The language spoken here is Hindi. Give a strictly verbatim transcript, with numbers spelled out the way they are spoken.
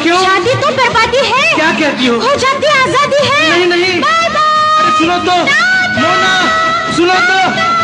क्यों? शादी तो बर्बादी है। क्या कहती हो? हो जाती आजादी है। नहीं नहीं, बाय बाय। सुनो तो, मोना सुनो तो।